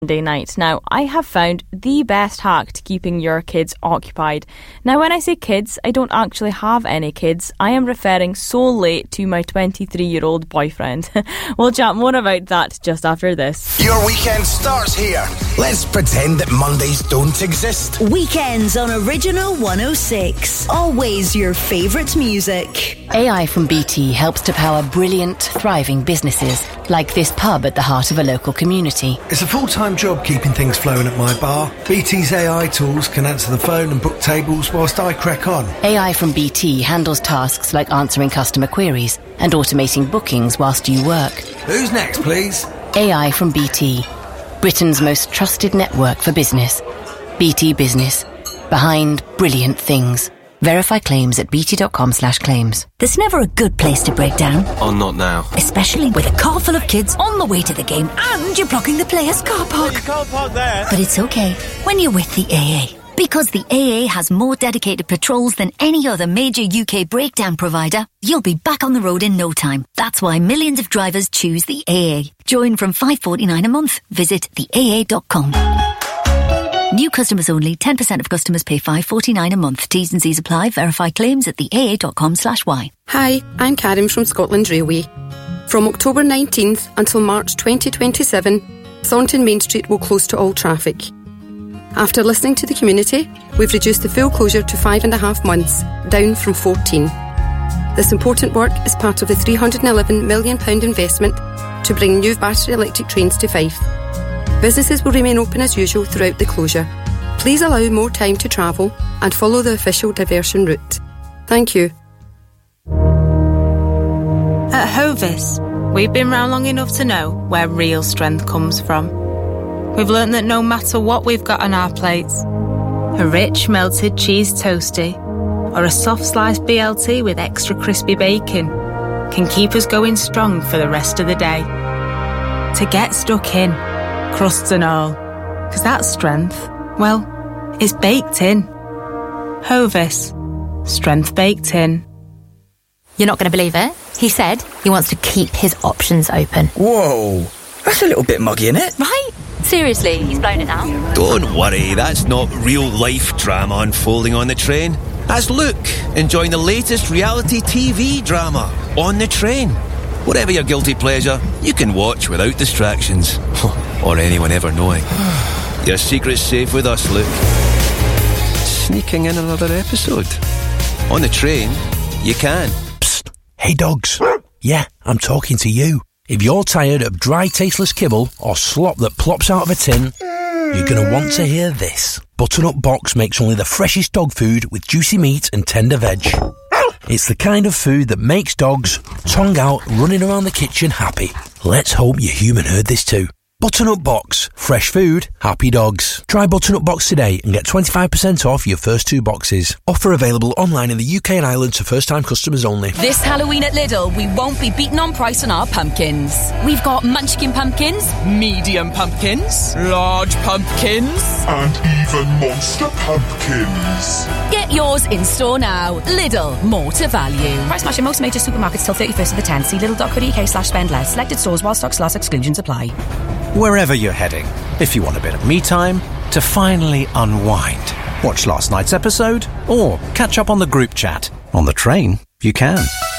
Monday night. Now, I have found the best hack to keeping your kids occupied. Now, when I say kids, I don't actually have any kids. I am referring solely to my 23-year-old boyfriend. We'll chat more about that just after this. Your weekend starts here. Let's pretend that Mondays don't exist. Weekends on Original 106. Always your favourite music. AI from BT helps to power brilliant, thriving businesses, like this pub at the heart of a local community. It's a full-time job keeping things flowing at my bar. BT's AI tools can answer the phone and book tables whilst I crack on. AI from BT handles tasks like answering customer queries and automating bookings whilst you work. Who's next, please? AI from BT, Britain's most trusted network for business. BT Business. Behind brilliant things. Verify claims at bt.com/claims. There's never a good place to break down. Oh, not now. Especially with a car full of kids on the way to the game and you're blocking the players' car park. You can't park there. But it's okay when you're with the AA. Because the AA has more dedicated patrols than any other major UK breakdown provider, you'll be back on the road in no time. That's why millions of drivers choose the AA. Join from $5.49 a month. Visit theaa.com. New customers only. 10% of customers pay $5.49 a month. T's and C's apply. Verify claims at theaa.com/y. Hi, I'm Karen from Scotland Railway. From October 19th until March 2027, Thornton Main Street will close to all traffic. After listening to the community, we've reduced the full closure to 5.5 months, down from 14. This important work is part of the £311 million investment to bring new battery electric trains to Fife. Businesses will remain open as usual throughout the closure. Please allow more time to travel and follow the official diversion route. Thank you. At Hovis, we've been round long enough to know where real strength comes from. We've learnt that no matter what we've got on our plates, a rich melted cheese toastie or a soft sliced BLT with extra crispy bacon can keep us going strong for the rest of the day. To get stuck in, crusts and all, because that strength, well, is baked in. Hovis, strength baked in. You're not going to believe it. He said he wants to keep his options open. Whoa, that's a little bit muggy, isn't it? Right? Seriously, he's blown it out. Don't worry, that's not real-life drama unfolding on the train. That's Luke, enjoying the latest reality TV drama, On the Train. Whatever your guilty pleasure, you can watch without distractions. Or anyone ever knowing. Your secret's safe with us, Luke. Sneaking in another episode. On the Train, you can. Psst. Hey, dogs. Yeah, I'm talking to you. If you're tired of dry, tasteless kibble or slop that plops out of a tin, you're going to want to hear this. Butternut Box makes only the freshest dog food with juicy meat and tender veg. It's the kind of food that makes dogs, tongue out, running around the kitchen happy. Let's hope your human heard this too. Butternut Box. Fresh food, happy dogs. Try Butternut Box today and get 25% off your first 2 boxes. Offer available online in the UK and Ireland to first-time customers only. This Halloween at Lidl, we won't be beaten on price on our pumpkins. We've got munchkin pumpkins, medium pumpkins, large pumpkins, and even monster pumpkins. Get yours in store now. Lidl, more to value. Price match in most major supermarkets till 31st of the 10th. See lidl.co.uk/spend less. Selected stores while stocks last. Exclusions apply. Wherever you're heading, if you want a bit of me time to finally unwind, watch last night's episode, or catch up on the group chat. On the train, you can.